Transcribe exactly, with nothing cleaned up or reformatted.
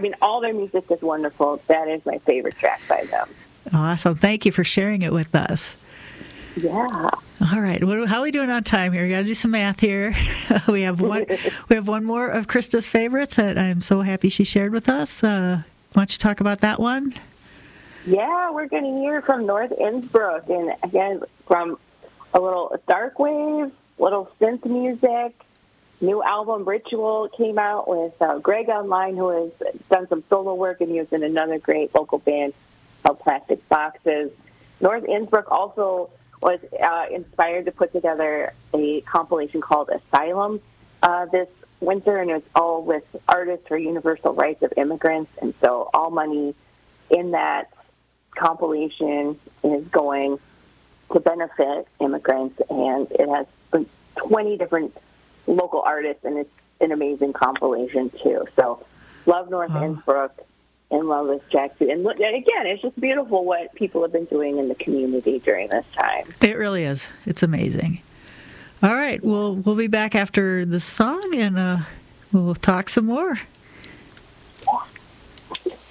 mean, all their music is wonderful. That is my favorite track by them. Awesome. Thank you for sharing it with us. Yeah. All right. What, how are we doing on time here? We got to do some math here. we have one. We have one more of Krista's favorites that I'm so happy she shared with us. Uh, why don't you talk about that one? Yeah, we're going to hear from North Innsbruck, and again from a little dark wave, little synth music. New album Ritual came out with uh, Greg Online, who has done some solo work, and he was in another great local band called Plastic Boxes. North Innsbruck also was uh, inspired to put together a compilation called Asylum uh, this winter, and it's all with artists for universal rights of immigrants. And so all money in that compilation is going to benefit immigrants, and it has twenty different local artists, and it's an amazing compilation too. So love North oh. Innsbruck. And love this track too. And look, and again, it's just beautiful what people have been doing in the community during this time. It really is. It's amazing. All right, we'll we'll be back after the song, and uh, we'll talk some more.